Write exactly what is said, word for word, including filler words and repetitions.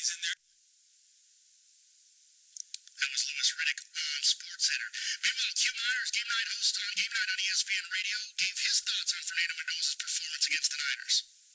That was Lewis Riddick on SportsCenter. Meanwhile, Q Myers, Game Night host on Game Night on E S P N Radio, gave his thoughts on Fernando Mendoza's performance against the Niners.